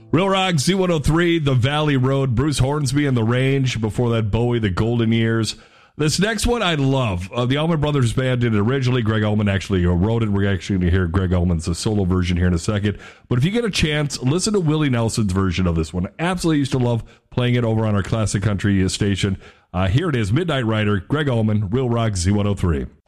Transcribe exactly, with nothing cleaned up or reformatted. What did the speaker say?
Real Rock, Z one oh three, The Valley Road, Bruce Hornsby and The Range. Before that, Bowie, The Golden Years. This next one I love. Uh, the Allman Brothers Band did it originally. Greg Allman actually wrote it. We're actually going to hear Greg Allman's solo version here in a second. But if you get a chance, listen to Willie Nelson's version of this one. I absolutely used to love playing it over on our classic country station. Uh, here it is, Midnight Rider, Greg Allman, Real Rock, Z one oh three.